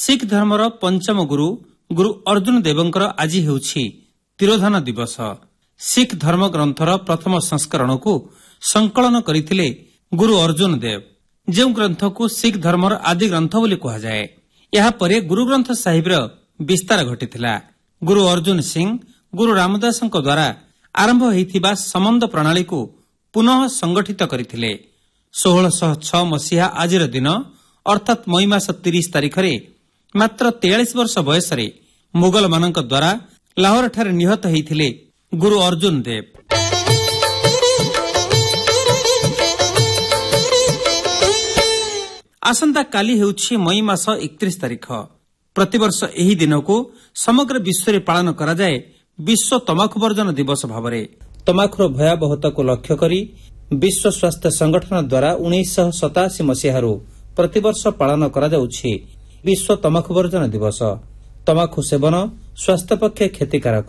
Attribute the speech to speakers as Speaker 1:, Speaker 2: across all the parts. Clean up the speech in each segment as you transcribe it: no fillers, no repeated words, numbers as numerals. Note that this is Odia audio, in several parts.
Speaker 1: ଶିଖ ଧର୍ମର ପଞ୍ଚମ ଗୁରୁ ଗୁରୁ ଅର୍ଜୁନ ଦେବଙ୍କର ଆଜି ହେଉଛି ତିରୋଧାନ ଦିବସ। ଶିଖ ଧର୍ମ ଗ୍ରନ୍ଥର ପ୍ରଥମ ସଂସ୍କରଣକୁ ସଂକଳନ କରିଥିଲେ ଗୁରୁ ଅର୍ଜୁନ ଦେବ, ଯେଉଁ ଗ୍ରନ୍ଥକୁ ଶିଖ ଧର୍ମର ଆଦି ଗ୍ରନ୍ଥ ବୋଲି କୁହାଯାଏ। ଏହାପରେ ଗୁରୁ ଗ୍ରନ୍ଥ ସାହିବର ବିସ୍ତାର ଘଟିଥିଲା। ଗୁରୁ ଅର୍ଜୁନ ସିଂ ଗୁରୁ ରାମଦାସଙ୍କ ଦ୍ୱାରା ଆରମ୍ଭ ହୋଇଥିବା ସମ୍ବନ୍ଧ ପ୍ରଣାଳୀକୁ ପୁନଃ ସଂଗଠିତ କରିଥିଲେ। 1606 ମସିହା ଆଜିର ଦିନ ଅର୍ଥାତ୍ ମଇ ମାସ 30 ତାରିଖରେ ମାତ୍ର 43 ବର୍ଷ ବୟସରେ ମୋଗଲମାନଙ୍କ ଦ୍ୱାରା ଲାହୋରଠାରେ ନିହତ ହୋଇଥିଲେ ଗୁରୁ ଅର୍ଜୁନ ଦେବ। ଆସନ୍ତାକାଲି ହେଉଛି ମଇ ମାସ 31 ତାରିଖ। ପ୍ରତିବର୍ଷ ଏହି ଦିନକୁ ସମଗ୍ର ବିଶ୍ୱରେ ପାଳନ କରାଯାଏ ବିଶ୍ୱ ତମାଖୁ ବର୍ଜନ ଦିବସ ଭାବରେ। ତମାଖୁର ଭୟାବହତାକୁ ଲକ୍ଷ୍ୟ କରି ବିଶ୍ୱ ସ୍ୱାସ୍ଥ୍ୟ ସଂଗଠନ ଦ୍ୱାରା 1987 ମସିହାରୁ ପ୍ରତିବର୍ଷ ପାଳନ କରାଯାଉଛି ବିଶ୍ୱ ତମାଖୁ ବର୍ଜନ ଦିବସ। ତମାଖୁ ସେବନ ସ୍ୱାସ୍ଥ୍ୟ ପକ୍ଷେ କ୍ଷତିକାରକ,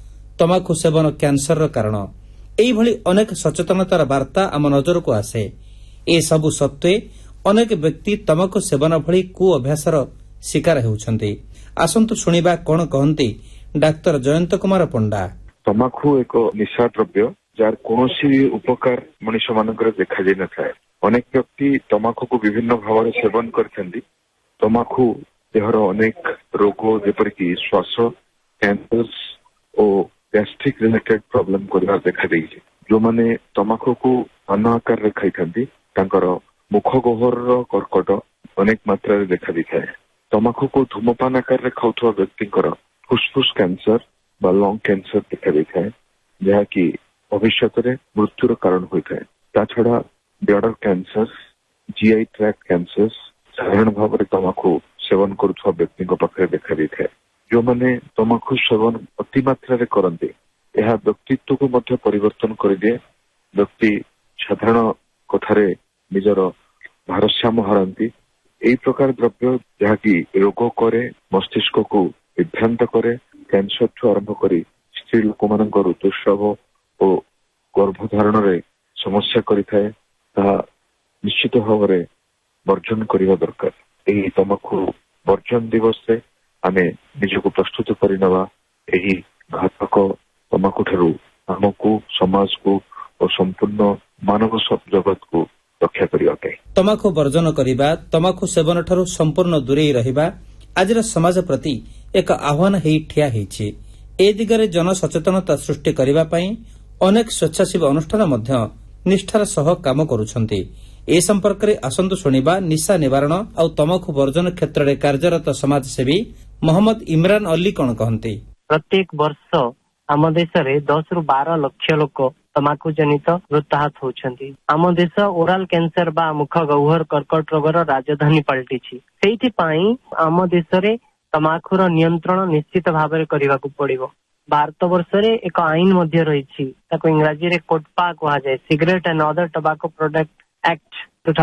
Speaker 1: ତମାଖୁ ସେବନ କ୍ୟାନ୍ସରର କାରଣ, ଏହିଭଳି ଅନେକ ସଚେତନତାର ବାର୍ତ୍ତା ଆମ ନଜରକୁ ଆସେ। ଏସବୁ ସତ୍ତ୍ୱେ ଅନେକ ବ୍ୟକ୍ତି ତମାଖୁ ସେବନ ଭଳି କୁ ଅଭ୍ୟାସର ଶିକାର ହେଉଛନ୍ତି। ଆସନ୍ତୁ ଶୁଣିବା କ'ଣ କହନ୍ତି ଡାକ୍ତର ଜୟନ୍ତ କୁମାର ପଣ୍ଡା।
Speaker 2: ତମାଖୁ ଏକ ନିଶା ଦ୍ରବ୍ୟ, ଯାହାର କୌଣସି ଉପକାର ମଣିଷ ମାନଙ୍କର ଦେଖାଯାଇ ନଥାଏ। ଅନେକ ବ୍ୟକ୍ତି ତମାଖୁକୁ ବିଭିନ୍ନ ଭାବରେ ସେବନ କରିଥାନ୍ତି। ତମାଖୁ ଦେହର ଅନେକ ରୋଗ ଯେପରିକି ଶ୍ୱାସ, କ୍ୟାନ୍ସର ଓ ଗ୍ୟାଷ୍ଟ୍ରିକ୍ ରିଲେଟେଡ୍ ପ୍ରୋବ୍ଲେମ କରିବା ଦେଖାଦେଇଛି। ଯେଉଁମାନେ ତମାଖୁକୁ ପାନ ଆକାରରେ ଖାଇଥାନ୍ତି ତାଙ୍କର ମୁଖ ଗହ୍ୱରର କର୍କଟ ଅନେକ ମାତ୍ରାରେ ଦେଖାଦେଇଥାଏ। ତମାଖୁକୁ ଧୂମପାନ ଆକାରରେ ଖାଉଥିବା ବ୍ୟକ୍ତିଙ୍କର ଫୁସଫୁସ କ୍ୟାନ୍ସର ବା ଲଙ୍ଗ କ୍ୟାନ୍ସର ଦେଖାଦେଇଥାଏ, ଯାହାକି ଭବିଷ୍ୟତରେ ମୃତ୍ୟୁର କାରଣ ହୋଇଥାଏ। ତା ଛଡା ବ୍ଲଡର କ୍ୟାନ୍ସର, ଜିଆଇ ଟ୍ରାକ୍ଟ କ୍ୟାନ୍ସର ସାଧାରଣ ଭାବରେ ତମାଖୁ ସେବନ କରୁଥିବା ବ୍ୟକ୍ତିଙ୍କ ପାଖରେ ଦେଖାଦେଇଥାଏ। ଯେଉଁମାନେ ତମାଖୁ ସେବନ ଅତି ମାତ୍ରାରେ କରନ୍ତି, ଏହା ବ୍ୟକ୍ତିତ୍ୱକୁ ମଧ୍ୟ ପରିବର୍ତ୍ତନ କରିଦିଏ। ବ୍ୟକ୍ତି ସାଧାରଣ କଥାରେ ନିଜର ଭାରସାମ୍ୟ ହରାନ୍ତି। ଏହି ପ୍ରକାର ଦ୍ରବ୍ୟ ଯାହାକି ରୋଗ କରେ, ମସ୍ତିଷ୍କକୁ ବିଭ୍ରାନ୍ତ କରେ, କ୍ୟାନ୍ସରଠୁ ଆରମ୍ଭ କରି ସ୍ତ୍ରୀ ଲୋକମାନଙ୍କ ଋତୁସ୍ରାବ ଓ ଗର୍ଭଧାରଣରେ ସମସ୍ୟା କରିଥାଏ, ତାହା ନିଶ୍ଚିତ ଭାବରେ ବର୍ଜନ କରିବା ଦରକାର। ଏହି ତମାଖୁ ବର୍ଜନ ଦିବସରେ ଆମେ ନିଜକୁ ପ୍ରସ୍ତୁତ କରିନେବା ଏହି ଘାତକ ତମାଖୁଠାରୁ ଆମକୁ, ସମାଜକୁ ଓ ସମ୍ପୂର୍ଣ୍ଣ ମାନବ ଜଗତକୁ ରକ୍ଷା କରିବା ପାଇଁ।
Speaker 1: ତମାଖୁ ବର୍ଜନ କରିବା, ତମାଖୁ ସେବନଠାରୁ ସମ୍ପୂର୍ଣ୍ଣ ଦୂରେଇ ରହିବା ଆଜିର ସମାଜ ପ୍ରତି ଏକ ଆହ୍ୱାନ ହୋଇ ଠିଆ ହୋଇଛି। ଏ ଦିଗରେ ଜନସଚେତନତା ସୃଷ୍ଟି କରିବା ପାଇଁ ଅନେକ ସ୍ୱେଚ୍ଛାସେବୀ ଅନୁଷ୍ଠାନ ମଧ୍ୟ ନିଷ୍ଠାର ସହ କାମ କରୁଛନ୍ତି। ଏ ସମ୍ପର୍କରେ ଆସନ୍ତୁ ଶୁଣିବା ନିଶା ନିବାରଣ ଆଉ ତମାଖୁ ବର୍ଜନ କ୍ଷେତ୍ରରେ କାର୍ଯ୍ୟରତ ସମାଜସେବୀ ମହମ୍ମଦ ଇମ୍ରାନ ଅଲ୍ଲୀ କ'ଣ କହନ୍ତି।
Speaker 3: ପ୍ରତ୍ୟେକ ବର୍ଷ ଆମ ଦେଶରେ 10 ରୁ 12 ଲକ୍ଷ ଲୋକ ତମାଖୁ ଜନିତ ମୃତାହତ ହେଉଛନ୍ତି। ଆମ ଦେଶ ଓରାଲ କ୍ୟାନ୍ସର ବା ମୁଖ ଗହ୍ୱର କର୍କଟ ରୋଗର ରାଜଧାନୀ ପାଲଟିଛି। ସେଇଥିପାଇଁ ଆମ ଦେଶରେ ତମାଖୁର ନିୟନ୍ତ୍ରଣ ନିଶ୍ଚିତ ଭାବରେ କରିବାକୁ ପଡିବ। ଭାରତ ବର୍ଷରେ ଏକ ଆଇନ ମଧ୍ୟ ରହିଛି, ତାକୁ ଇଂରାଜୀରେ କୋଟପା କୁହାଯାଏ, cigarette and other tobacco product act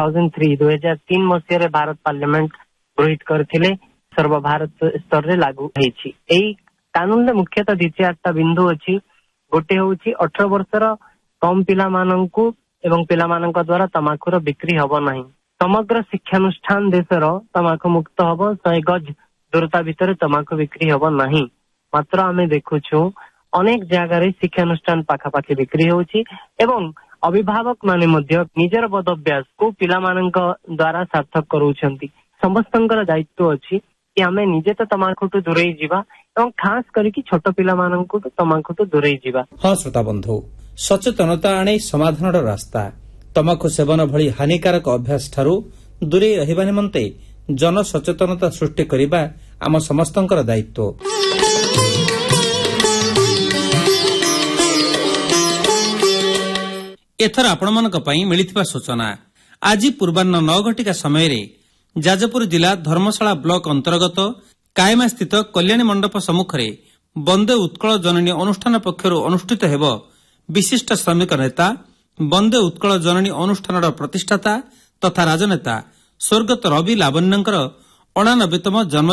Speaker 3: 2003 ମସିହାରେ ଭାରତ ପାର୍ଲାମେଣ୍ଟ ଗୃହୀତ କରିଥିଲେ, ସର୍ବଭାରତ ସ୍ତରରେ ଲାଗୁ ହେଇଛି। ଏହି କାନୁନରେ ମୁଖ୍ୟତଃ 2-4ଟା ବିନ୍ଦୁ ଅଛି। ଗୋଟେ ହେଉଛି 18 ବର୍ଷର କମ ପିଲାମାନଙ୍କୁ ଏବଂ ପିଲାମାନଙ୍କ ଦ୍ୱାରା ତମାଖୁର ବିକ୍ରି ହବ ନାହିଁ। ସମଗ୍ର ଶିକ୍ଷାନୁଷ୍ଠାନ ଦେଶର ତମାଖୁ ମୁକ୍ତ ହବ। 100 ଗଜ ଦୂରତା ଭିତରେ ତମାଖୁ ବିକ୍ରି ହବ ନାହିଁ। ମାତ୍ର ଆମେ ଦେଖୁଛୁ ଅନେକ ଜାଗାରେ ଶିକ୍ଷାନୁଷ୍ଠାନ ପାଖାପାଖି ବିକ୍ରି ହେଉଛି ଏବଂ ଅଭିଭାବକ ମାନେ ମଧ୍ୟ ନିଜର ବଦ ଅଭ୍ୟାସକୁ ପିଲାମାନଙ୍କ ଦ୍ୱାରା ସାର୍ଥକ କରୁଛନ୍ତି। ସମସ୍ତଙ୍କର ଦାୟିତ୍ୱ ଅଛି କି ଆମେ ନିଜେ ତ ତମାଖୁଠୁ ଦୂରେଇ ଯିବା ଏବଂ ଖାସ କରିକି ଛୋଟ ପିଲାମାନଙ୍କୁ ତମାଖୁଠୁ ଦୂରେଇ ଯିବା।
Speaker 1: ହଁ ଶ୍ରୋତା ବନ୍ଧୁ, ସଚେତନତା ଆଣେ ସମାଧାନର ରାସ୍ତା। ତମାଖୁ ସେବନ ଭଳି ହାନିକାରକ ଅଭ୍ୟାସ ଠାରୁ ଦୂରେଇ ରହିବା ନିମନ୍ତେ ଜନସଚେତନତା ସୃଷ୍ଟି କରିବା ଆମ ସମସ୍ତଙ୍କର ଦାୟିତ୍ୱ। ଏଥର ଆପଣମାନଙ୍କ ପାଇଁ ମିଳିଥିବା ସୂଚନା। ଆଜି ପୂର୍ବାହ୍ନ 9 ଘଟିକା ସମୟରେ ଯାଜପୁର ଜିଲ୍ଲା ଧର୍ମଶାଳା ବ୍ଲକ ଅନ୍ତର୍ଗତ କାଏମାସ୍ଥିତ କଲ୍ୟାଣୀ ମଣ୍ଡପ ସମ୍ମୁଖରେ ବନ୍ଦେ ଉତ୍କଳ ଜନନୀ ଅନୁଷ୍ଠାନ ପକ୍ଷରୁ ଅନୁଷ୍ଠିତ ହେବ ବିଶିଷ୍ଟ ଶ୍ରମିକ ନେତା, ବନ୍ଦେ ଉତ୍କଳ ଜନନୀ ଅନୁଷ୍ଠାନର ପ୍ରତିଷ୍ଠାତା ତଥା ରାଜନେତା ସ୍ୱର୍ଗତ ରବି ଲାବଣ୍ୟଙ୍କର 89ତମ ଜନ୍ମ